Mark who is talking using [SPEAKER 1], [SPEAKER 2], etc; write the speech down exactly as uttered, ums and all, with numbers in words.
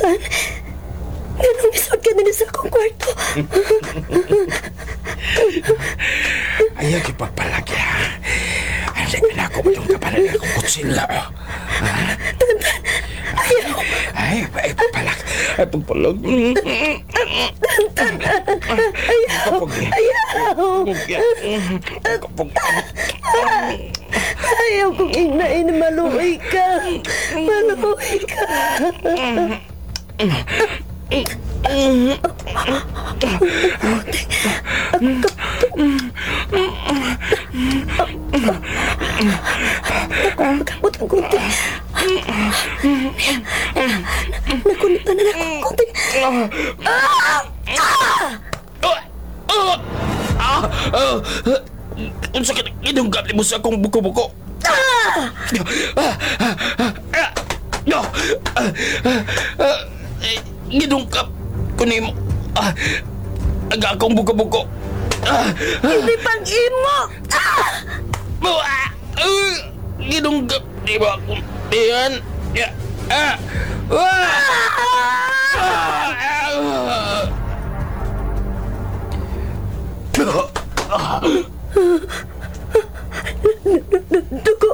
[SPEAKER 1] Tan, ganun isod ka din sa akong kwarto.
[SPEAKER 2] Ayaw ipagpalagi ha. Hindi ka na ako ba yung kapalan akong kutsilyo?
[SPEAKER 1] Tan, tan, ayaw.
[SPEAKER 2] Ay, ay, pagpalag. Ay, pagpalag.
[SPEAKER 1] Tan, tan, ayaw. Ayaw. Ayaw kong ignain na maluoy ka. Maluoy ka. Kapot ang kunti. Nakulitan na ako ang kunti.
[SPEAKER 2] Ang sakit inunggap mo sa akong buko-buko. Ginungkap ko ni mo. Aga akong buko-buko.
[SPEAKER 1] Hindi pang imo.
[SPEAKER 2] Ginungkap ni mo akong tiyan.
[SPEAKER 1] Dugo